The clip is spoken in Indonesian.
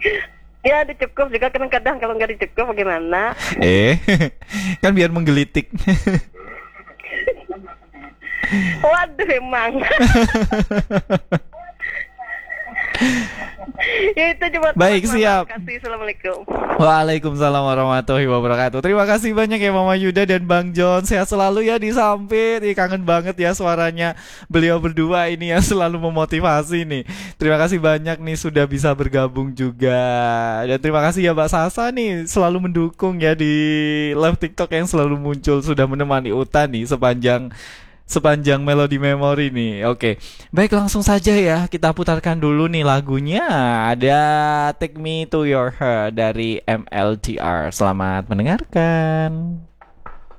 Ya dicukup juga kadang-kadang, kalau nggak dicukup bagaimana? Eh, kan biar menggelitik. Waduh emang. Ya itu cuma Baik, terima siap. kasih. Assalamualaikum. Waalaikumsalam warahmatullahi wabarakatuh. Terima kasih banyak ya Mama Yuda dan Bang John. Sehat selalu ya di Sampit. Ih, kangen banget ya suaranya beliau berdua ini yang selalu memotivasi nih. Terima kasih banyak nih sudah bisa bergabung juga. Dan terima kasih ya Mbak Sasa nih selalu mendukung ya di live TikTok yang selalu muncul, sudah menemani Uta nih sepanjang Melodi Memory nih. Oke, baik langsung saja ya kita putarkan dulu nih lagunya. Ada Take Me to Your Heart dari MLTR. Selamat mendengarkan.